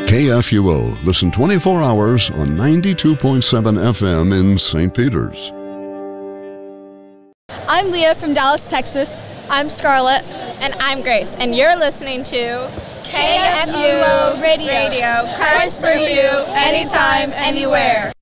KFUO. Listen 24 hours on 92.7 FM in St. Peters. I'm Leah from Dallas, Texas. I'm Scarlett. And I'm Grace. And you're listening to KFUO Radio. Christ for you, anytime, anywhere.